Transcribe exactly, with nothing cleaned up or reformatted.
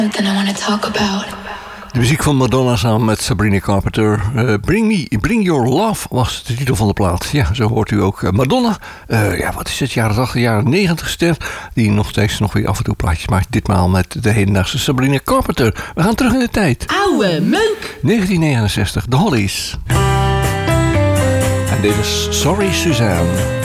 Something I want to talk about. De muziek van Madonna samen met Sabrina Carpenter. Uh, Bring Me, Bring Your Love was de titel van de plaat. Ja, zo hoort u ook. Uh, Madonna, uh, ja, wat is het, jaren tachtig, jaren negentig ster. Die nog steeds nog weer af en toe plaatjes maakt. Ditmaal met de hedendaagse Sabrina Carpenter. We gaan terug in de tijd. Oude meuk! negentien negenenzestig, de Hollies. En dit is Sorry Suzanne.